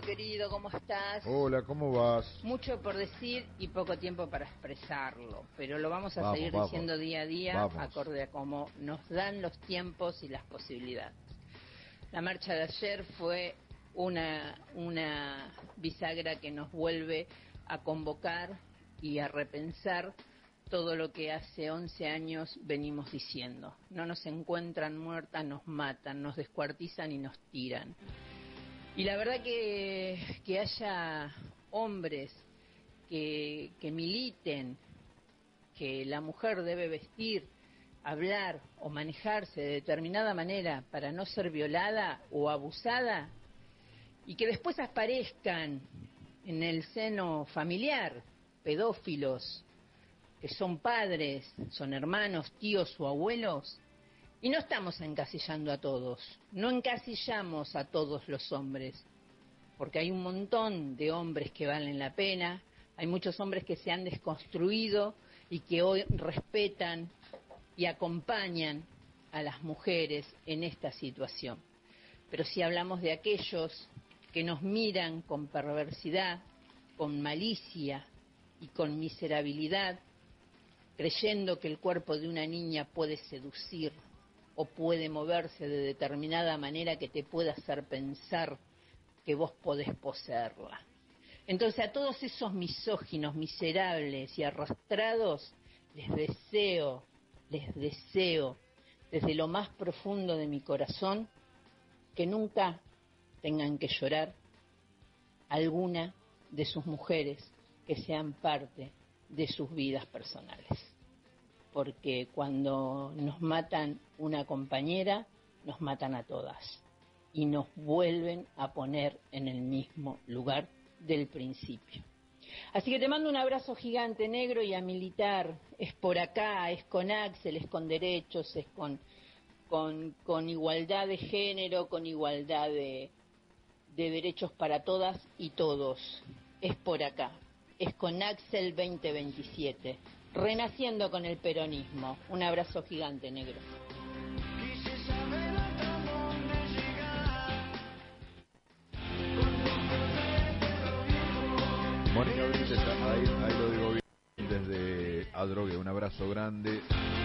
querido, ¿cómo estás? Hola, ¿cómo vas? Mucho por decir y poco tiempo para expresarlo, pero lo vamos a seguir diciendo día a día, acorde a cómo nos dan los tiempos y las posibilidades. La marcha de ayer fue una bisagra que nos vuelve a convocar y a repensar todo lo que hace 11 años venimos diciendo. No nos encuentran muertas, nos matan, nos descuartizan y nos tiran. Y la verdad que haya hombres que militen que la mujer debe vestir, hablar o manejarse de determinada manera para no ser violada o abusada, y que después aparezcan en el seno familiar pedófilos, que son padres, son hermanos, tíos o abuelos. Y no estamos encasillando a todos, no encasillamos a todos los hombres, porque hay un montón de hombres que valen la pena, hay muchos hombres que se han desconstruido y que hoy respetan y acompañan a las mujeres en esta situación. Pero si hablamos de aquellos que nos miran con perversidad, con malicia y con miserabilidad, creyendo que el cuerpo de una niña puede seducir o puede moverse de determinada manera que te pueda hacer pensar que vos podés poseerla. Entonces a todos esos misóginos, miserables y arrastrados, les deseo desde lo más profundo de mi corazón que nunca tengan que llorar alguna de sus mujeres que sean parte de sus vidas personales. Porque cuando nos matan una compañera, nos matan a todas y nos vuelven a poner en el mismo lugar del principio. Así que te mando un abrazo gigante, negro, y a militar. Es por acá, es con Axel, es con derechos, es con igualdad de género, con igualdad de derechos para todas y todos. Es por acá, es con Axel 2027. Renaciendo con el peronismo. Un abrazo gigante, negro. Mónica Benítez, ahí lo digo bien, desde Adrogué. Un abrazo grande.